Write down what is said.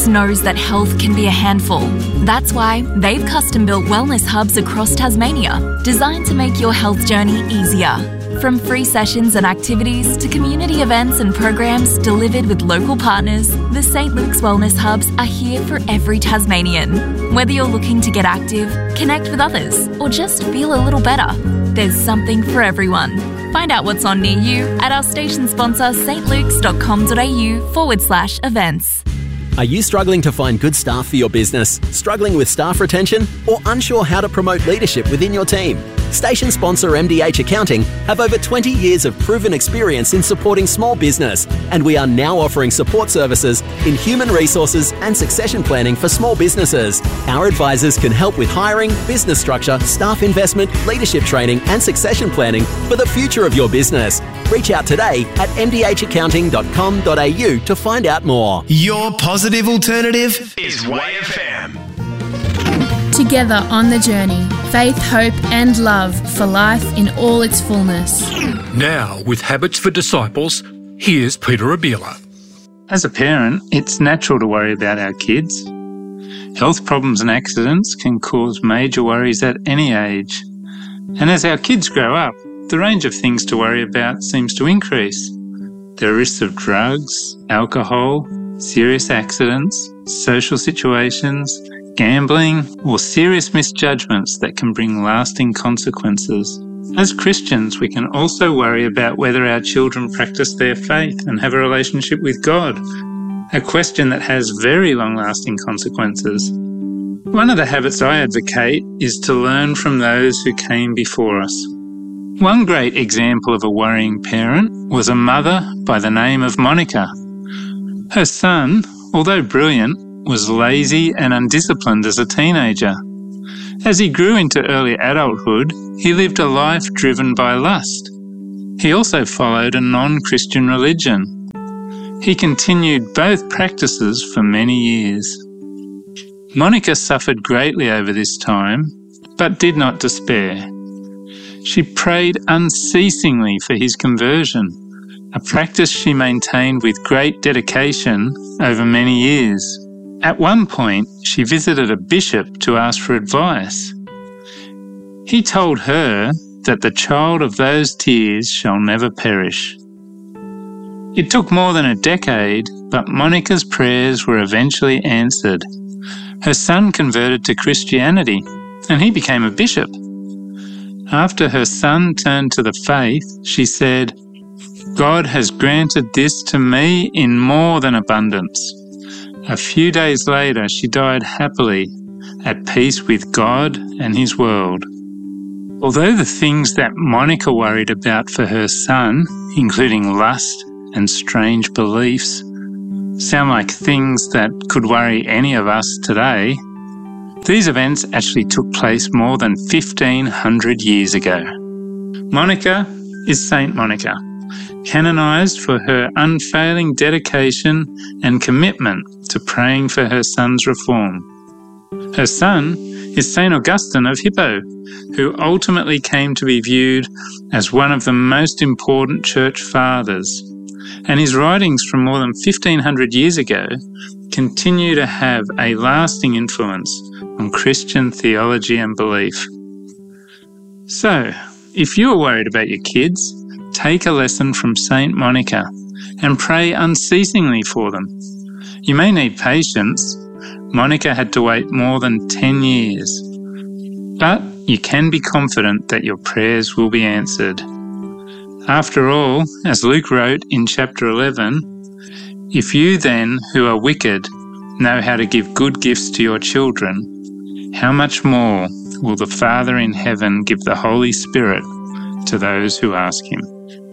Wellness knows that health can be a handful. That's why they've custom-built wellness hubs across Tasmania, designed to make your health journey easier. From free sessions and activities to community events and programs delivered with local partners, the St. Luke's Wellness Hubs are here for every Tasmanian. Whether you're looking to get active, connect with others, or just feel a little better, there's something for everyone. Find out what's on near you at our station sponsor stlukes.com.au/events. Are you struggling to find good staff for your business? Struggling with staff retention? Or unsure how to promote leadership within your team? Station sponsor MDH Accounting have over 20 years of proven experience in supporting small business, and we are now offering support services in human resources and succession planning for small businesses. Our advisors can help with hiring, business structure, staff investment, leadership training and succession planning for the future of your business. Reach out today at mdhaccounting.com.au to find out more. Your positive alternative is YFM. Together on the journey, faith, hope and love for life in all its fullness. Now, with Habits for Disciples, here's Peter Abila. As a parent, it's natural to worry about our kids. Health problems and accidents can cause major worries at any age. And as our kids grow up, the range of things to worry about seems to increase. There are risks of drugs, alcohol, serious accidents, social situations, gambling, or serious misjudgments that can bring lasting consequences. As Christians, we can also worry about whether our children practice their faith and have a relationship with God, a question that has very long-lasting consequences. One of the habits I advocate is to learn from those who came before us. One great example of a worrying parent was a mother by the name of Monica. Her son, although brilliant, was lazy and undisciplined as a teenager. As he grew into early adulthood, he lived a life driven by lust. He also followed a non-Christian religion. He continued both practices for many years. Monica suffered greatly over this time, but did not despair. She prayed unceasingly for his conversion, a practice she maintained with great dedication over many years. At one point, she visited a bishop to ask for advice. He told her that the child of those tears shall never perish. It took more than a decade, but Monica's prayers were eventually answered. Her son converted to Christianity, and he became a bishop. After her son turned to the faith, she said, "God has granted this to me in more than abundance." A few days later, she died happily, at peace with God and his world. Although the things that Monica worried about for her son, including lust and strange beliefs, sound like things that could worry any of us today, these events actually took place more than 1,500 years ago. Monica is Saint Monica, canonised for her unfailing dedication and commitment to praying for her son's reform. Her son is St. Augustine of Hippo, who ultimately came to be viewed as one of the most important church fathers, and his writings from more than 1,500 years ago continue to have a lasting influence on Christian theology and belief. So, if you're worried about your kids, take a lesson from Saint Monica and pray unceasingly for them. You may need patience. Monica had to wait more than 10 years. But you can be confident that your prayers will be answered. After all, as Luke wrote in chapter 11, "If you then, who are wicked, know how to give good gifts to your children, how much more will the Father in heaven give the Holy Spirit to those who ask him?"